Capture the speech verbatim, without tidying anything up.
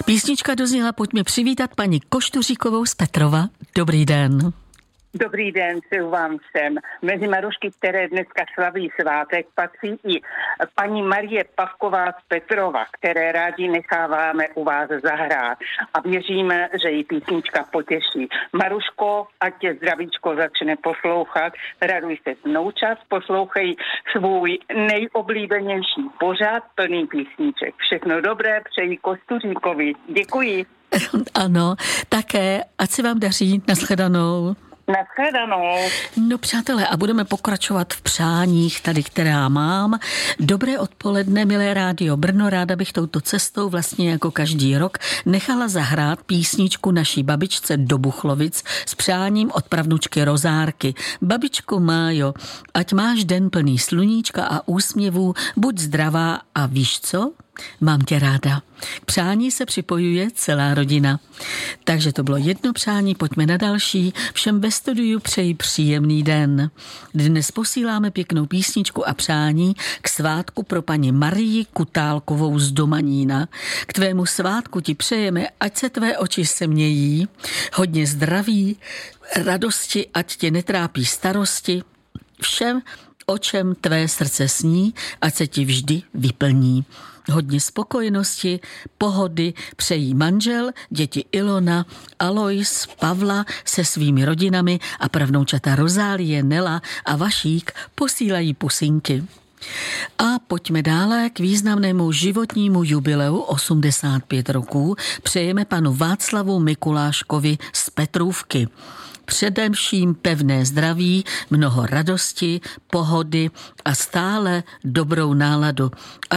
Písnička dozněla, pojďme přivítat paní Koštuříkovou z Petrova. Dobrý den. Dobrý den, přeju vám všem. Mezi Marušky, které dneska slaví svátek, patří i paní Marie Pavková z Petrova, které rádi necháváme u vás zahrát. A věříme, že jí písnička potěší. Maruško, ať tě zdravíčko začne poslouchat. Raduj se vnoučat, poslouchej svůj nejoblíbenější pořad plný písniček. Všechno dobré přeji Koštuříkovi. Děkuji. Ano, také, ať se vám daří. Nashledanou. Nashledanou. No přátelé, a budeme pokračovat v přáních tady, která mám. Dobré odpoledne, milé Rádio Brno. Ráda bych touto cestou vlastně jako každý rok nechala zahrát písničku naší babičce do Buchlovic s přáním od pravnučky Rozárky. Babičko Májo, ať máš den plný sluníčka a úsměvů, buď zdravá a víš co? Mám tě ráda. K přání se připojuje celá rodina. Takže to bylo jedno přání, pojďme na další. Všem ve studiu přeji příjemný den. Dnes posíláme pěknou písničku a přání k svátku pro paní Marii Kutálkovou z Domanína. K tvému svátku ti přejeme, ať se tvé oči semnějí, hodně zdraví, radosti, ať tě netrápí starosti, všem, o čem tvé srdce sní, ať se ti vždy vyplní. Hodně spokojenosti, pohody přejí manžel, děti Ilona, Alois, Pavla se svými rodinami a pravnoučata Rozálie, Nela a Vašík posílají pusinky. A pojďme dále k významnému životnímu jubileu osmdesát pět roků. Přejeme panu Václavu Mikuláškovi z Petrůvky. Především pevné zdraví, mnoho radosti, pohody a stále dobrou náladu.